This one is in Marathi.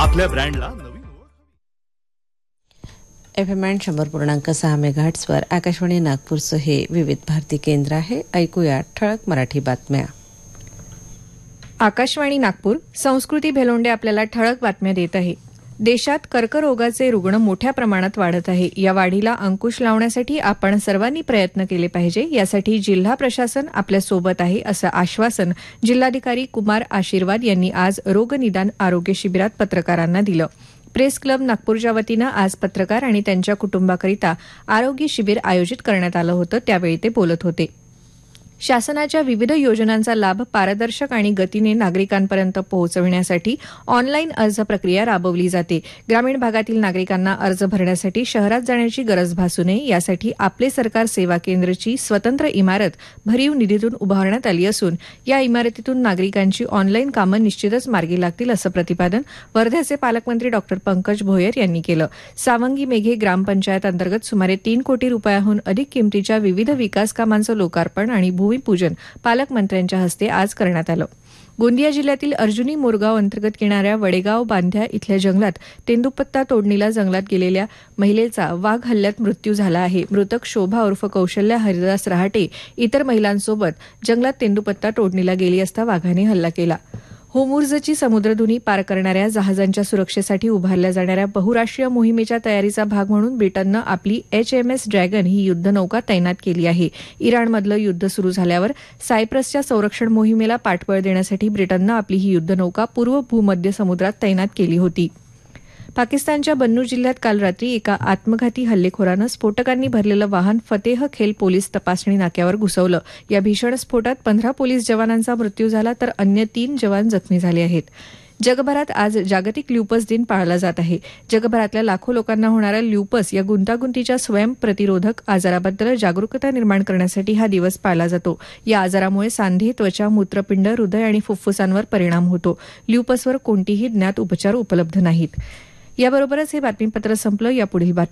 आपल्या ब्रँडला नवीन FM 100.6 मेगाहर्ट्झवर आकाशवाणी नागपूरचं हे विविध भारती केंद्र आहे. ऐकूया ठळक मराठी बातम्या. आकाशवाणी नागपूर संस्कृती भेलोंडे आपल्याला ठळक बातम्या देत आहे. देशात कर्करोगाचे रुग्ण मोठ्या प्रमाणात वाढत आहे. या वाढीला अंकुश लावण्यासाठी आपण सर्वांनी प्रयत्न केले पाहिजे. यासाठी जिल्हा प्रशासन आपल्यासोबत आहे असं आश्वासन जिल्हाधिकारी कुमार आशीर्वाद यांनी आज रोगनिदान आरोग्य शिबिरात पत्रकारांना दिलं. प्रेस क्लब नागपूरच्या वतीनं आज पत्रकार आणि त्यांच्या कुटुंबाकरिता आरोग्य शिबिर आयोजित करण्यात आलं होतं. त्यावेळी ते बोलत होते. शासनाच्या विविध योजनांचा लाभ पारदर्शक आणि गतीने नागरिकांपर्यंत पोहोचविण्यासाठी ऑनलाईन अर्ज प्रक्रिया राबवली जाते. ग्रामीण भागातील नागरिकांना अर्ज भरण्यासाठी शहरात जाण्याची गरज भासू नये यासाठी आपले सरकार सेवा केंद्रची स्वतंत्र इमारत भरीव निधीतून उभारण्यात आली असून या इमारतीतून नागरिकांची ऑनलाईन कामं निश्चितच मार्गी लागतील असं प्रतिपादन वर्ध्याचे पालकमंत्री डॉ. पंकज भोयर यांनी केलं. सावंगी मेघे ग्रामपंचायत अंतर्गत सुमारे 3 कोटी रुपयाहून अधिक किमतीच्या विविध विकास कामांचं लोकार्पण आणि भूमिपूजन पालकमंत्र्यांच्या हस्ते आज करण्यात आलं. गोंदिया जिल्ह्यातील अर्जुनी मोरगाव अंतर्गत येणाऱ्या वडेगाव बांध्या इथल्या जंगलात तेंदूपत्ता तोडणीला जंगलात गेलेल्या महिलेचा वाघ हल्ल्यात मृत्यू झाला आहे. मृतक शोभा उर्फ कौशल्या हरिदास रहाटे इतर महिलांसोबत जंगलात तेंदूपत्ता तोडणीला गेली असता वाघाने हल्ला केला. होर्मुझची समुद्रधुनी पार करणाऱ्या जहाजांच्या सुरक्षेसाठी उभारल्या जाणाऱ्या बहुराष्ट्रीय मोहिमेच्या तयारीचा भाग म्हणून ब्रिटननं आपली HMS ड्रॅगन ही युद्धनौका तैनात केली आहे. इराणमधलं युद्ध सुरू झाल्यावर सायप्रसच्या संरक्षण मोहिमेला पाठबळ देण्यासाठी ब्रिटननं आपली ही युद्धनौका पूर्व भूमध्य समुद्रात तैनात केली होती. पाकिस्तानच्या बन्नू जिल्ह्यात काल रात्री एका आत्मघाती हल्लेखोरानं स्फोटकांनी भरलेलं वाहन फतेह खेल पोलीस तपासणी नाक्यावर घुसवलं. या भीषण स्फोटात 15 पोलीस जवानांचा मृत्यू झाला तर अन्य 3 जवान जखमी झाले आहेत. जगभरात आज जागतिक ल्युपस दिन पाळला जात आहे. जगभरातल्या लाखो लोकांना होणाऱ्या ल्युपस या गुंतागुंतीच्या स्वयंप्रतिरोधक आजाराबद्दल जागरूकता निर्माण करण्यासाठी हा दिवस पाळला जातो. या आजारामुळे सांधे, त्वचा, मूत्रपिंड, हृदय आणि फुफ्फुसांवर परिणाम होतो. ल्युपसवर कोणतीही ज्ञात उपचार उपलब्ध नाहीत. याबरोबरच हे बातमीपत्र संपलं. या पुढील बातमी